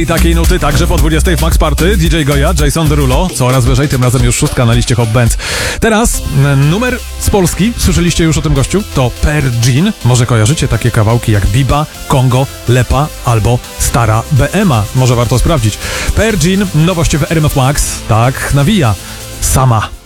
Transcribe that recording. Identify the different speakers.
Speaker 1: Więcej takiej nuty także po 20 w Max Party. DJ Goja, Jason Derulo. Coraz wyżej, tym razem już 6 na liście Hot Bands. Teraz numer z Polski. Słyszeliście już o tym gościu? To Pergin. Może kojarzycie takie kawałki jak Biba, Kongo, Lepa albo Stara BMA. Może warto sprawdzić. Pergin, nowość w RMF Max. Tak, nawija. Sama.